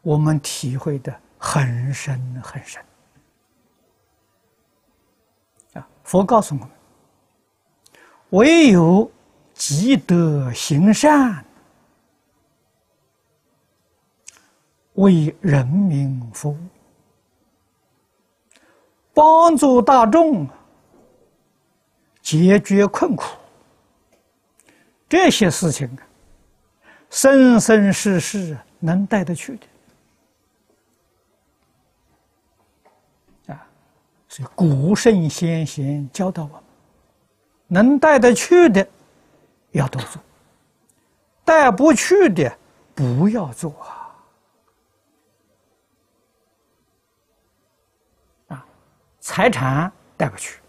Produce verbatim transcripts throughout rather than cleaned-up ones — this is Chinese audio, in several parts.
我们体会的很深很深啊！佛告诉我们，唯有积德行善，为人民服务，帮助大众解决困苦，这些事情啊，生生世世能带得去的。所以古圣先贤教导我们，能带得去的要多做，带不去的不要做啊！啊，财产带不去，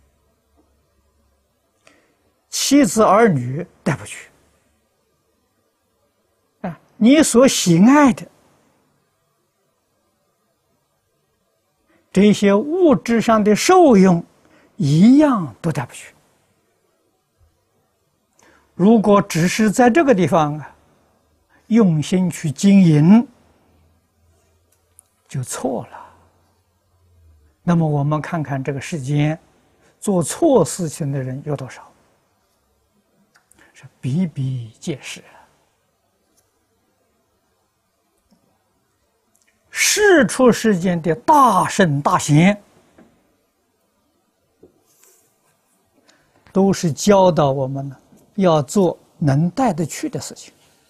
妻子儿女带不去，啊，你所喜爱的这些物质上的受用，一样都带不去。如果只是在这个地方啊，用心去经营，就错了。那么我们看看这个世间，做错事情的人有多少？是比比皆是。世出世间的大圣大贤，都是教导我们呢，要做能带得去的事情。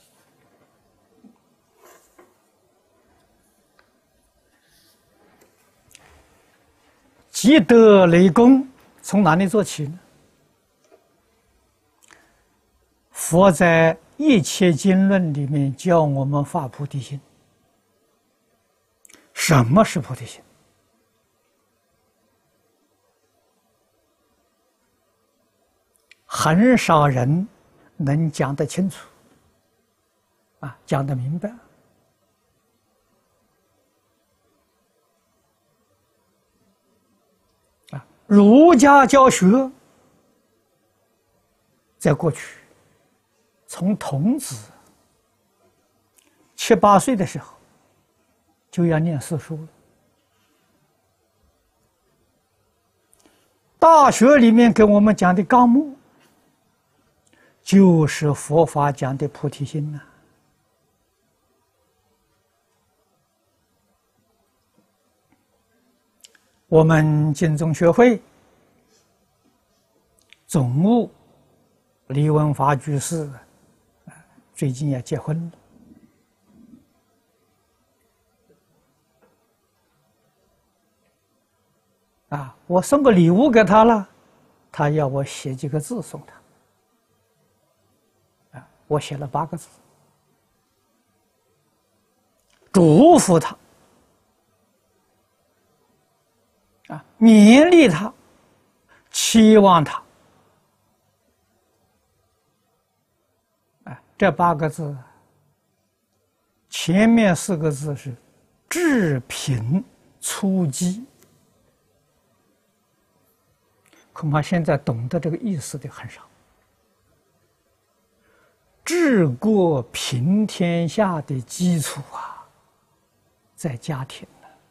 积德累功，从哪里做起呢？佛在一切经论里面教我们发菩提心。什么是菩提心？很少人能讲得清楚，啊，讲得明白。啊，儒家教学在过去，从童子七八岁的时候就要念四书了。大学里面给我们讲的纲目，就是佛法讲的菩提心呐、啊。我们净宗学会总务李文华居士最近要结婚了。啊，我送个礼物给他了，他要我写几个字送他。啊，我写了八个字，祝福他，啊，勉励他，期望他。啊，这八个字，前面四个字是至贫粗犷。恐怕现在懂得这个意思的很少。治国平天下的基础啊，在家庭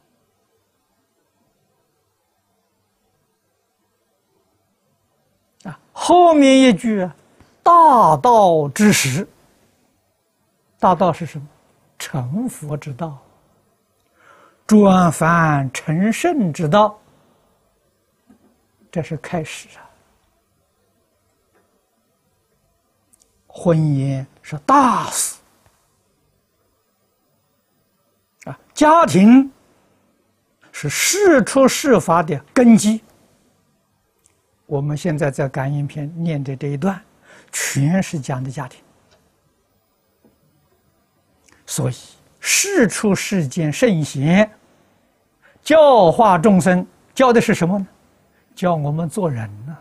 呢。啊，后面一句“大道之始”，大道是什么？成佛之道，转凡成圣之道。这是开始啊！婚姻是大事啊，家庭是世出世法的根基。我们现在在感应篇念的这一段，全是讲的家庭。所以，世出世间圣贤教化众生，教的是什么呢？教我们做人呢、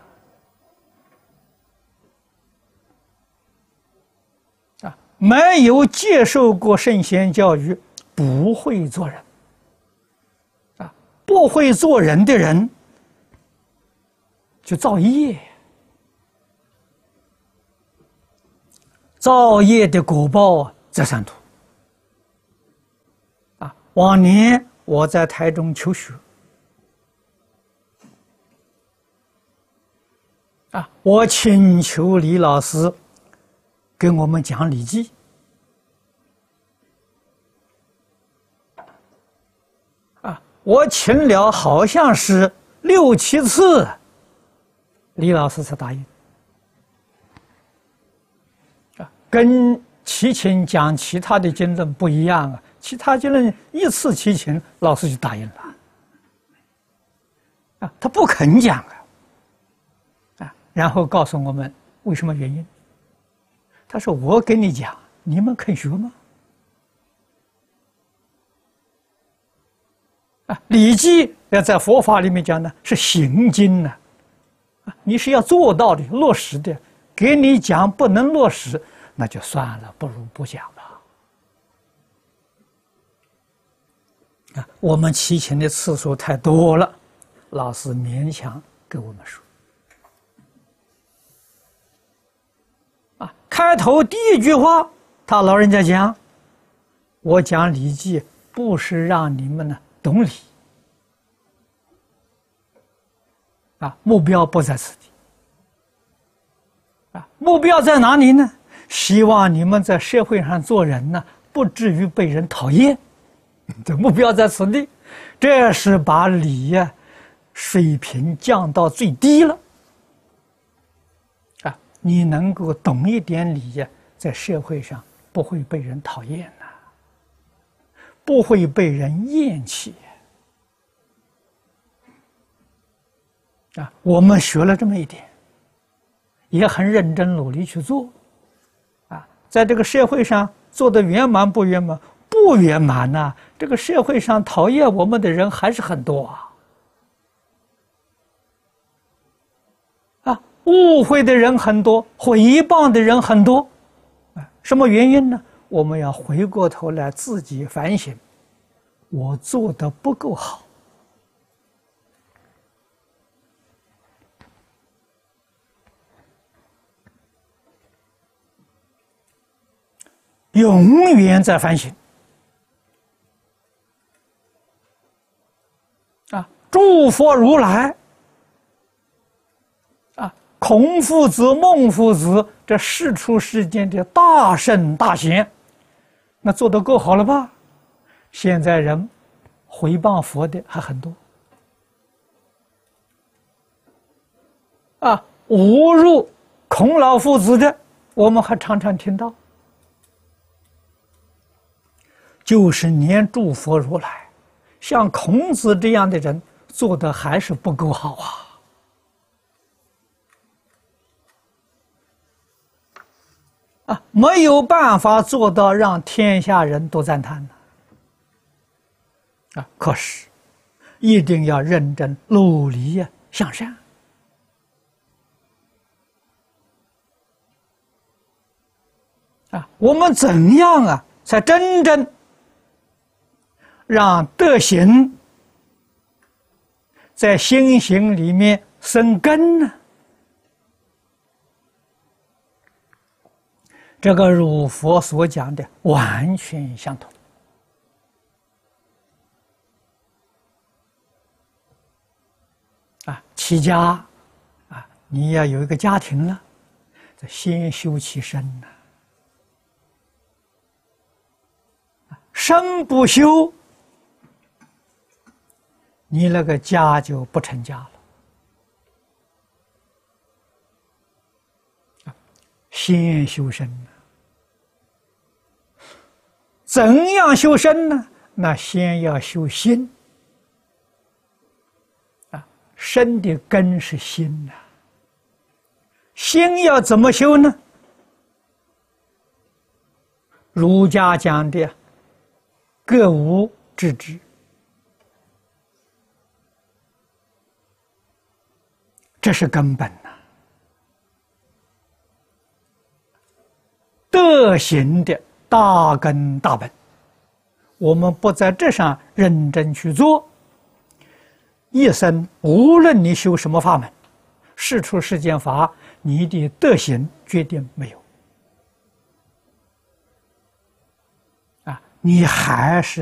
啊，啊，没有接受过圣贤教育，不会做人，啊，不会做人的人，就造业，造业的果报在三途， 往年我在台中求学，啊，我请求李老师给我们讲《礼记》，啊，我请了好像是六七次，李老师才答应。啊，跟齐秦讲其他的经论不一样啊，其他经论一次齐秦，老师就答应了。啊，他不肯讲啊。 然后告诉我们为什么原因。他说：“我跟你讲，你们肯学吗？”啊，《礼记》要在佛法里面讲呢，是行经呢，啊，你是要做到的、落实的。给你讲不能落实，那就算了，不如不讲吧。啊，我们齐秦的次数太多了，老师勉强给我们说。 开头第一句话，他老人家讲：“我讲《礼记》不是让你们呢懂理，啊，目标不在此地，啊，目标在哪里呢？希望你们在社会上做人呢，不至于被人讨厌。这目标在此地，这是把礼呀水平降到最低了。” 你能够懂一点礼呀，在社会上不会被人讨厌呐、啊，不会被人厌弃啊！我们学了这么一点，也很认真努力去做啊，在这个社会上做得圆满不圆满？不圆满呐、啊！这个社会上讨厌我们的人还是很多啊。 误会的人很多，诽谤的人很多，啊，什么原因呢？我们要回过头来自己反省，我做的不够好，永远在反省。啊，诸佛如来。 孔夫子、孟夫子，这世出世间的大圣大贤，那做得够好了吧？现在人回谤佛的还很多，啊，侮辱孔老夫子的，我们还常常听到。就是连诸佛如来，像孔子这样的人，做的还是不够好啊。 啊，没有办法做到让天下人都赞叹的啊！可是，一定要认真努力呀，向善啊！我们怎样啊，才真正让德行在心行里面生根呢？ 这个如佛所讲的完全相同啊！齐家啊，你要有一个家庭了，这先修其身呐、啊，身不修，你那个家就不成家了。 先修身呢？怎样修身呢？那先要修心啊，身的根是心呐、啊。心要怎么修呢？儒家讲的“格物致知”，这是根本呐、啊。 德行的大根大本，我们不在这上认真去做，一生无论你修什么法门，世出世间法，你的德行决定没有啊，你还是